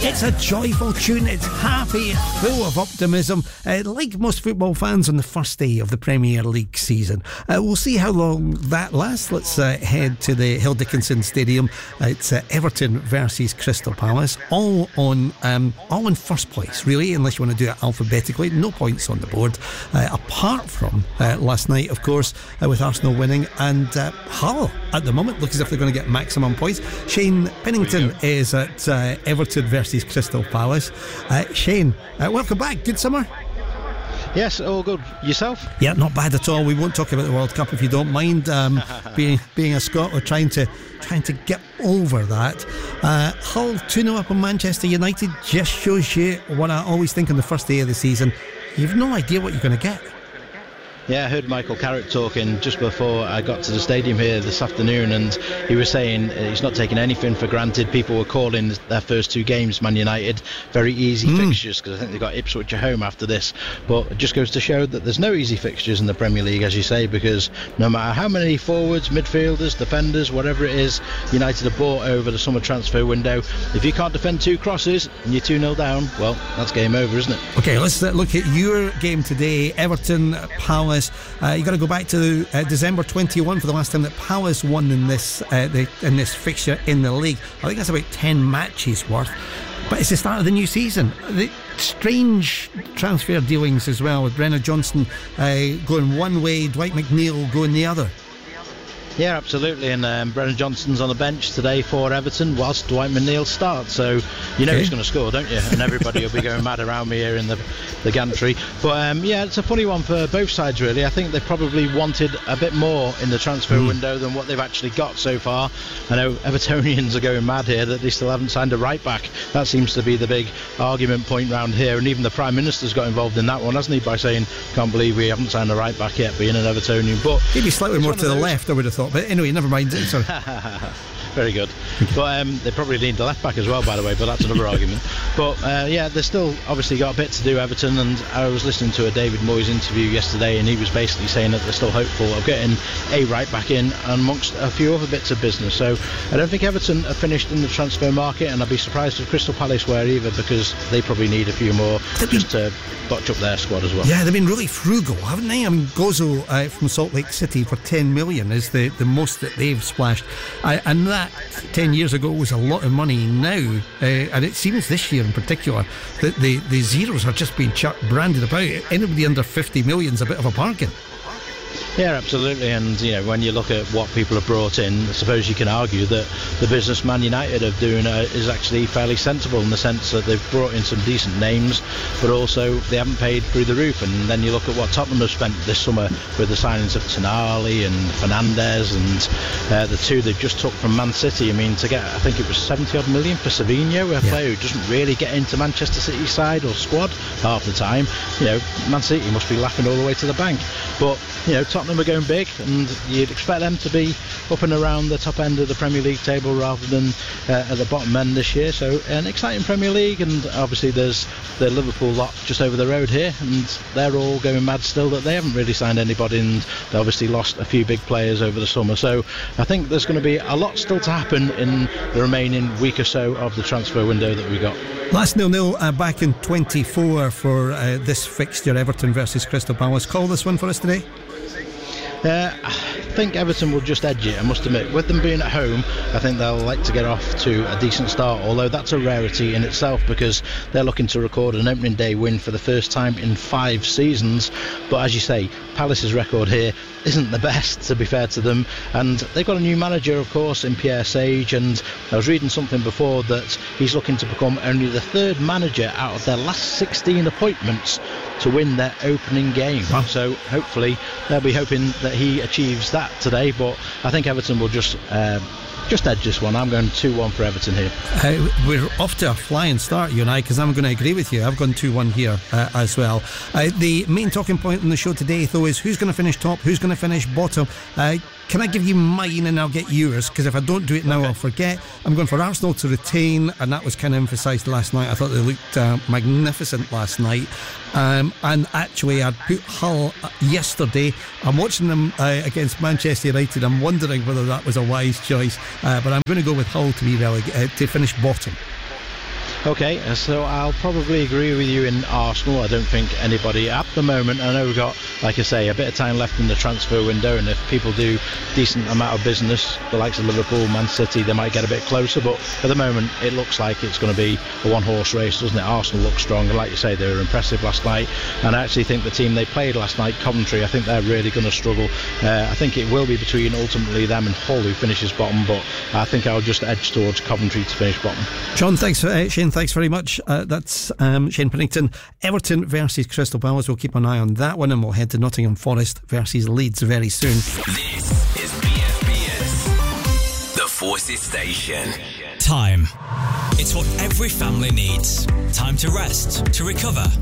It's a joyful tune, it's happy, full of optimism, like most football fans on the first day of the Premier League season. We'll see how long that lasts. Let's head to the Hill Dickinson Stadium. It's Everton versus Crystal Palace, all in first place, really, unless you want to do it alphabetically. No points on the board, apart from last night, of course, with Arsenal winning, and Hull at the moment look as if they're going to get maximum points. Shane Pennington is at Everton versus Crystal Palace. Shane, welcome back. Good summer? Yes, all good. Yourself? Yeah, not bad at all. We won't talk about the World Cup if you don't mind. Being a Scot, we're trying to get over that. Hull 2-0 up on Manchester United just shows you what I always think on the first day of the season. You've no idea what you're going to get. Yeah, I heard Michael Carrick talking just before I got to the stadium here this afternoon, and he was saying he's not taking anything for granted. People were calling their first two games, Man United, very easy fixtures, because I think they've got Ipswich at home after this. But it just goes to show that there's no easy fixtures in the Premier League, as you say, because no matter how many forwards, midfielders, defenders, whatever it is, United have bought over the summer transfer window. If you can't defend two crosses and you're 2-0 down, well, that's game over, isn't it? OK, let's look at your game today. Everton, Palace. You got to go back to December 21 for the last time that Palace won in this fixture in the league. I think that's about 10 matches worth. But it's the start of the new season. The strange transfer dealings as well, with Brennan Johnson going one way, Dwight McNeil going the other. Yeah, absolutely, and Brennan Johnson's on the bench today for Everton whilst Dwight McNeil starts, so you know he's going to score, don't you? And everybody will be going mad around me here in the gantry. But yeah, it's a funny one for both sides, really. I think they probably wanted a bit more in the transfer window than what they've actually got so far. I know Evertonians are going mad here that they still haven't signed a right back. That seems to be the big argument point round here, and even the Prime Minister's got involved in that one, hasn't he, by saying, can't believe we haven't signed a right back yet, being an Evertonian. But maybe slightly more to the left, I would have thought. But anyway, never mind. Sorry. Very good. But they probably need the left back as well, by the way, but that's another argument. But yeah, they've still obviously got a bit to do, Everton, and I was listening to a David Moyes interview yesterday, and he was basically saying that they're still hopeful of getting a right back in amongst a few other bits of business. So I don't think Everton are finished in the transfer market, and I'd be surprised if Crystal Palace were either, because they probably need a few more just to botch up their squad as well. Yeah, they've been really frugal, haven't they? I mean, Gozo from Salt Lake City for 10 million is the most that they've splashed, and that 10 years ago was a lot of money now, and it seems this year in particular that the zeros are just being branded about. Anybody under 50 million is a bit of a bargain. Yeah, absolutely, and you know, when you look at what people have brought in, I suppose you can argue that the business Man United are doing is actually fairly sensible, in the sense that they've brought in some decent names, but also they haven't paid through the roof. And then you look at what Tottenham have spent this summer with the signings of Tonali and Fernandes, and the two they've just took from Man City. I mean, to get, I think it was 70 odd million for Savinho, a player who doesn't really get into Manchester City's side or squad half the time. You know, Man City must be laughing all the way to the bank. But you know, Tottenham are going big, and you'd expect them to be up and around the top end of the Premier League table rather than at the bottom end this year. So an exciting Premier League, and obviously there's the Liverpool lot just over the road here, and they're all going mad still that they haven't really signed anybody, and they obviously lost a few big players over the summer. So I think there's going to be a lot still to happen in the remaining week or so of the transfer window that we got. Last 0-0 back in 24 for this fixture, Everton versus Crystal Palace. Call this one for us today. I think Everton will just edge it, I must admit. With them being at home, I think they'll like to get off to a decent start, although that's a rarity in itself, because they're looking to record an opening day win for the first time in 5 seasons. But as you say, Palace's record here isn't the best, to be fair to them, and they've got a new manager, of course, in Pierre Sage, and I was reading something before that he's looking to become only the 3rd manager out of their last 16 appointments to win their opening game. Wow. So hopefully they'll be hoping that he achieves that today, but I think Everton will just edge this one. I'm going 2-1 for Everton here. We're off to a flying start, you and I, because I'm going to agree with you. I've gone 2-1 here as well. The main talking point on the show today, though, is who's going to finish top, who's going to finish bottom. Can I give you mine and I'll get yours? Because if I don't do it now, I'll forget. I'm going for Arsenal to retain, and that was kind of emphasised last night. I thought they looked magnificent last night. And actually, I'd put Hull yesterday. I'm watching them against Manchester United. I'm wondering whether that was a wise choice. But I'm going to go with Hull to be to finish bottom. Okay, so I'll probably agree with you in Arsenal. I don't think anybody at the moment. I know we've got, like I say, a bit of time left in the transfer window, and if people do decent amount of business, the likes of Liverpool, Man City, they might get a bit closer. But at the moment, it looks like it's going to be a one-horse race, doesn't it? Arsenal look strong, and like you say, they were impressive last night. And I actually think the team they played last night, Coventry, I think they're really going to struggle. I think it will be between ultimately them and Hull, who finishes bottom, but I think I'll just edge towards Coventry to finish bottom. Shane, thanks very much. That's Shane Pennington. Everton versus Crystal Palace. We'll keep an eye on that one, and we'll head to Nottingham Forest versus Leeds very soon. This is BFBS, the Forces Station. Time. It's what every family needs. Time to rest, to recover,